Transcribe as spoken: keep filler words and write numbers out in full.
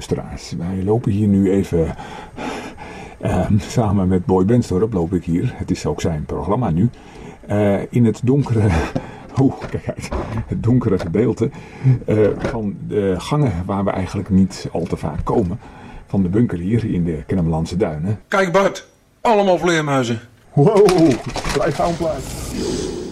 luisteraars. Wij lopen hier nu even... Uh, samen met Boy Benstorp loop ik hier. Het is ook zijn programma nu. Uh, in het donkere... Oeh, kijk uit. Het donkere gedeelte uh, van de gangen waar we eigenlijk niet al te vaak komen. Van de bunker hier in de Kennemerlandse Duinen. Kijk Bart, allemaal vleermuizen. Wow, blijf gaan, blijf.